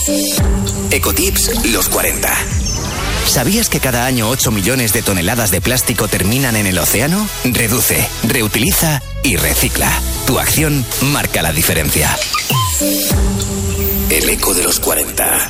Ecotips los 40. ¿Sabías que cada año 8 millones de toneladas de plástico terminan en el océano? Reduce, reutiliza y recicla. Tu acción marca la diferencia. El eco de los 40.